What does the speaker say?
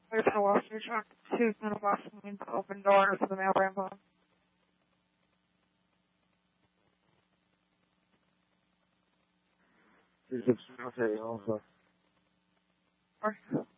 There's no Wall Street truck. She's going to watch me to open doors to the mail ramp. There's a also. Or